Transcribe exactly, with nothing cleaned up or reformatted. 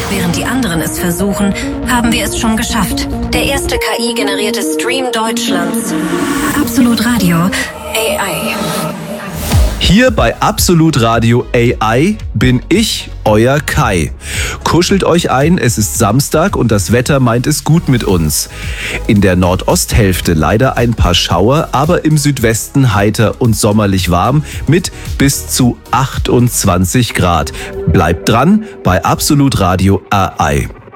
Während die anderen es versuchen, haben wir es schon geschafft. Der erste K I-generierte Stream Deutschlands. Absolut Radio A I. Hier bei Absolut Radio A I bin ich, euer Kai. Kuschelt euch ein, es ist Samstag und das Wetter meint es gut mit uns. In der Nordosthälfte leider ein paar Schauer, aber im Südwesten heiter und sommerlich warm mit bis zu achtundzwanzig Grad. Bleibt dran bei Absolut Radio A I.